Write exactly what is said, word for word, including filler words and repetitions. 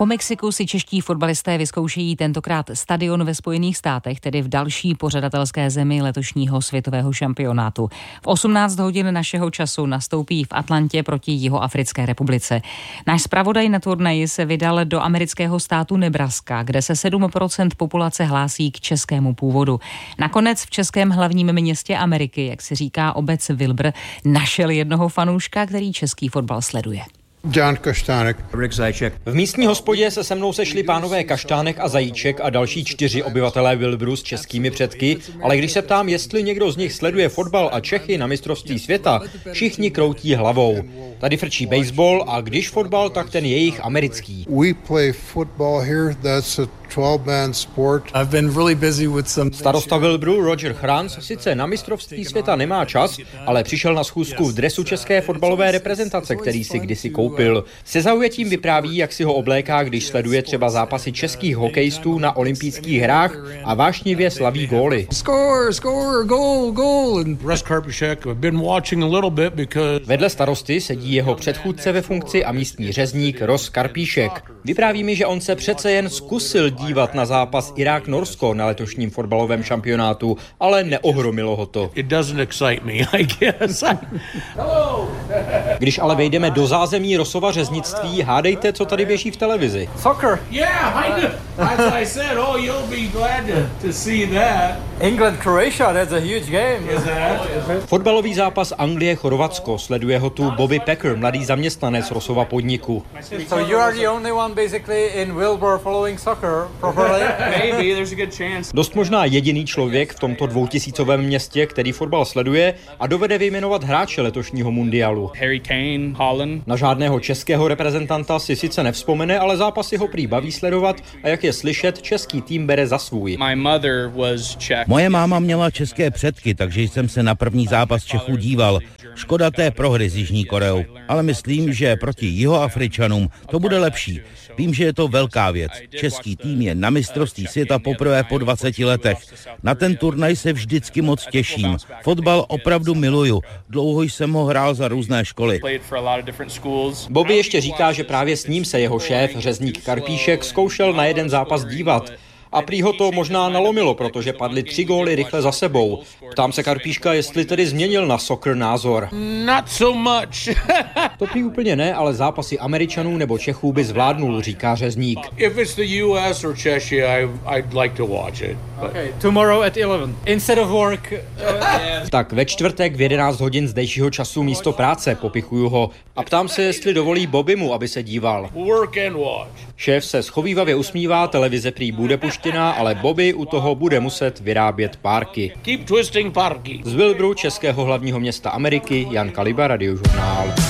Po Mexiku si čeští fotbalisté vyzkoušejí tentokrát stadion ve Spojených státech, tedy v další pořadatelské zemi letošního světového šampionátu. V osmnáct hodin našeho času nastoupí v Atlantě proti Jihoafrické republice. Náš zpravodaj na turnaji se vydal do amerického státu Nebraska, kde se sedm procent populace hlásí k českému původu. Nakonec v českém hlavním městě Ameriky, jak se říká obec Wilbur, našel jednoho fanouška, který český fotbal sleduje. Jan Kaštánek. Rick Zajíček. V místní hospodě se se mnou sešli pánové Kaštánek a Zajíček a další čtyři obyvatelé Wilburu s českými předky, ale když se ptám, jestli někdo z nich sleduje fotbal a Čechy na mistrovství světa, všichni kroutí hlavou. Tady frčí baseball a když fotbal, tak ten jejich americký. We play football here, that's a twelve man sport. I've been really busy with some Starosta Wilburu Roger Chrans sice na mistrovství světa nemá čas, ale přišel na schůzku v dresu české fotbalové reprezentace, který si kdysi koupil. Se zaujetím vypráví, jak si ho obléká, když sleduje třeba zápasy českých hokejistů na olympijských hrách a vášnivě slaví góly. Score, score, goal, goal. Russ Karpíšek, I've been watching a little bit because Vedle starosty sedí jeho předchůdce ve funkci a místní řezník Ross Karpíšek. Vypráví mi, že on se přece jen zkusil dívat na zápas Irák-Norsko na letošním fotbalovém šampionátu, ale neohromilo ho to. it doesn't excite me, I guess. Když ale vejdeme do zázemí Rossova řeznictví, hádejte, co tady běží v televizi. Soccer. Yeah, I know. As I said, oh, you'll be glad to, to see that. England, Croatia, that's a huge game. Is that? Fotbalový zápas Anglie-Chorvatsko, sleduje ho tu Bobby Packer, mladý zaměstnanec Rossova podniku. So you are the only one basically in Wilbur following soccer properly? Maybe there's a good chance. Dost možná jediný člověk v tomto dvoutisícovém městě, který fotbal sleduje a dovede vyjmenovat hráče letošního mundialu. Harry Kane, Holland. Na žádného českého reprezentanta si sice nevzpomene, ale zápasy ho prý baví sledovat a jak je slyšet, český tým bere za svůj. My mother was Czech. Moje máma měla české předky, takže jsem se na první zápas Čechů díval. Škoda té prohry s Jižní Koreou, ale myslím, že proti Jihoafričanům to bude lepší. Vím, že je to velká věc. Český tým je na mistrovství světa poprvé po dvaceti letech. Na ten turnaj se vždycky moc těším. Fotbal opravdu miluju. Dlouho jsem ho hrál za různé školy. Bobby ještě říká, že právě s ním se jeho šéf, řezník Karpíšek, zkoušel na jeden zápas dívat. A prý ho to možná nalomilo, protože padly tři góly rychle za sebou. Ptám se Karpíška, jestli tedy změnil na soccer názor. Not so much. To prý úplně ne, ale zápasy Američanů nebo Čechů by zvládnul, říká řezník. If it's the U S or Czechia, I, I'd like to watch it. But... Okay, tomorrow at eleven. Instead of work. Uh, Tak ve čtvrtek v jedenáct hodin zdejšího času místo práce, popichuju ho a ptám se, jestli dovolí Bobbymu, aby se díval. Work and watch. Šéf se schovívavě usmívá, televize prý bude puštěná, ale Bobby u toho bude muset vyrábět párky. Keep twisting parky. Z Wilburu, českého hlavního města Ameriky, Jan Kaliba, Radiožurnál.